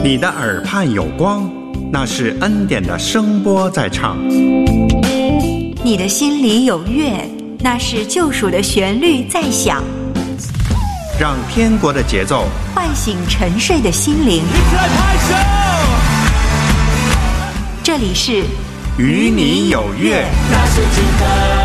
你的耳畔有光，那是恩典的声波在唱。 你的心里有乐，那是救赎的旋律在响。 让天国的节奏唤醒沉睡的心灵。 一起来拍手！ 这里是与你有约。 那是真的。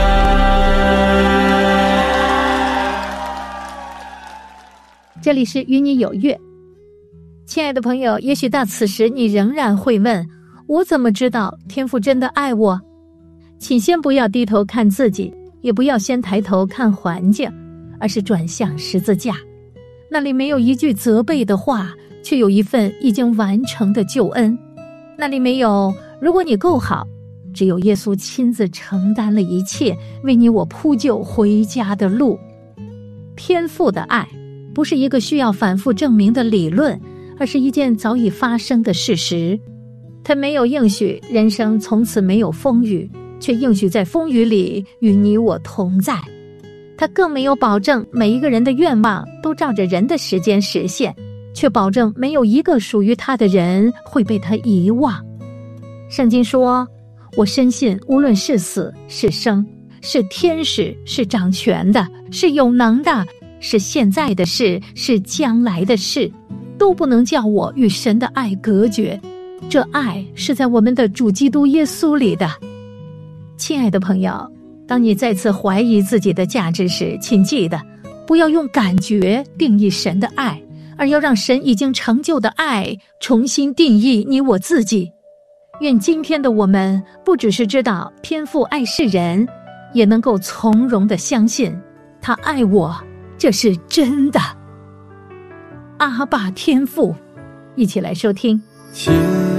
这里是与你有约。亲爱的朋友，也许到此时你仍然会问，我怎么知道天父真的爱我？请先不要低头看自己，也不要先抬头看环境，而是转向十字架。那里没有一句责备的话，却有一份已经完成的救恩。那里没有如果你够好，只有耶稣亲自承担了一切，为你我铺就回家的路。天父的爱不是一个需要反复证明的理论，而是一件早已发生的事实。他没有应许人生从此没有风雨，却应许在风雨里与你我同在。他更没有保证每一个人的愿望都照着人的时间实现，却保证没有一个属于他的人会被他遗忘。圣经说，我深信无论是死是生，是天使是掌权的，是有能的，是现在的事，是将来的事，都不能叫我与神的爱隔绝。这爱是在我们的主基督耶稣里的。亲爱的朋友，当你再次怀疑自己的价值时，请记得不要用感觉定义神的爱，而要让神已经成就的爱重新定义你我自己。愿今天的我们不只是知道天父爱世人，也能够从容地相信他爱我，这是真的。阿爸天父，一起来收听。